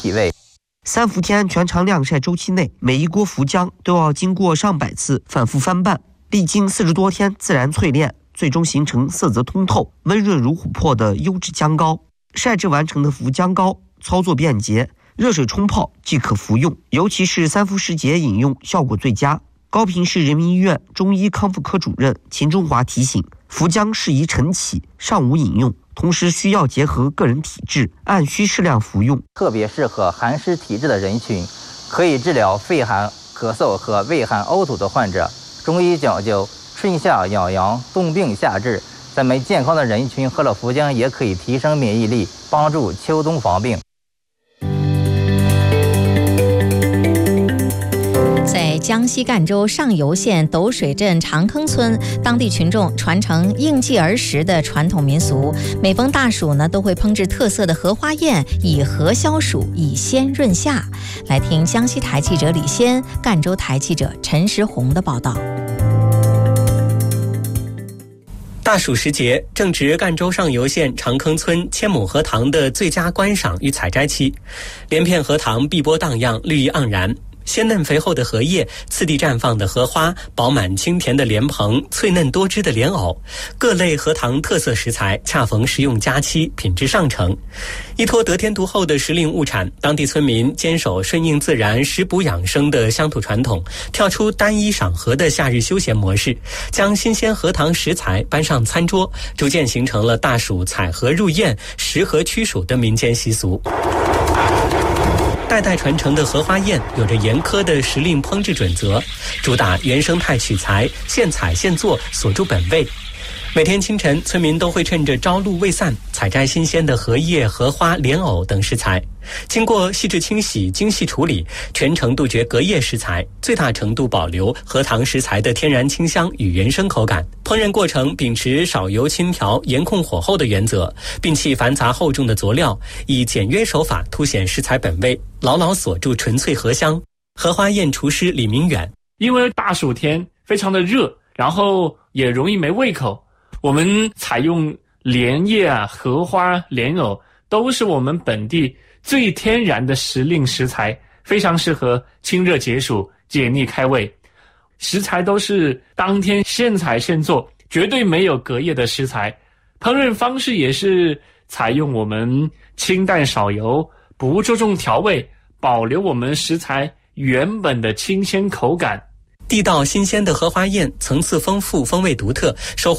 体味。 三伏天全长晾晒周期内，每一锅浮浆都要经过上百次反复翻拌，历经40多天自然淬炼，最终形成色泽通透、温润如琥珀的优质浆膏。晒制完成的浮浆膏操作便捷，热水冲泡即可服用，尤其是3伏时节饮用效果最佳。高平市人民医院中医康复科主任秦中华提醒，浮浆适宜晨起、上午饮用，同时需要结合个人体质，按需适量服用。 特别适合寒湿体质的人群，可以治疗肺寒、咳嗽和畏寒呕吐的患者。中医讲究春夏养阳，冬病夏治，咱们健康的人群喝了浮浆也可以提升免疫力，帮助秋冬防病。 在江西赣州上游县斗水镇长坑村，当地群众传承应季而食的传统民俗，每逢大暑呢，都会烹制特色的荷花宴，以荷消暑，以鲜润夏。来听江西台记者李先、赣州台记者陈时红的报道。 大暑时节正值赣州上游县长坑村千亩荷塘的最佳观赏与采摘期，连片荷塘碧波荡漾，绿意盎然。鲜嫩肥厚的荷叶，次第绽放的荷花，饱满清甜的莲蓬，脆嫩多汁的莲藕，各类荷塘特色食材恰逢食用佳期，品质上乘。依托得天独厚的时令物产，当地村民坚守顺应自然、食补养生的乡土传统，跳出单一赏荷的夏日休闲模式，将新鲜荷塘食材搬上餐桌，逐渐形成了大暑采荷入宴、食荷驱暑的民间习俗。代代传承的荷花宴有着严苛的时令烹制准则，主打原生态取材，现采现做，锁住本味。每天清晨，村民都会趁着朝露未散，采摘新鲜的荷叶、荷花、莲藕等食材，经过细致清洗、精细处理，全程杜绝隔夜食材，最大程度保留荷塘食材的天然清香与原生口感。烹饪过程秉持少油轻调、严控火候的原则，摒弃繁杂厚重的佐料，以简约手法凸显食材本味，牢牢锁住纯粹荷香。荷花宴厨师李明远， 因为大暑天非常的热，然后也容易没胃口，我们采用莲叶啊、荷花、莲藕，都是我们本地最天然的时令食材，非常适合清热解暑、解腻开胃。食材都是当天现采现做，绝对没有隔夜的食材。烹饪方式也是采用我们清淡少油，不注重调味，保留我们食材原本的清鲜口感。 地道新鲜的荷花宴层次丰富，风味独特，收获